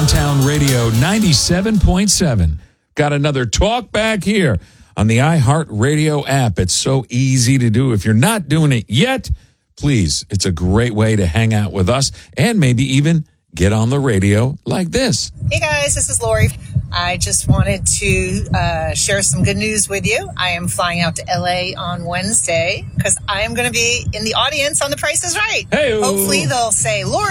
Town Radio 97.7. Got another talk back here on the iHeartRadio app. It's so easy to do. If you're not doing it yet, please, it's a great way to hang out with us and maybe even get on the radio like this. Hey guys, this is Lori. I just wanted to share some good news with you. I am flying out to LA on Wednesday because I am going to be in the audience on The Price is Right. Hey-o. Hopefully they'll say, Lori,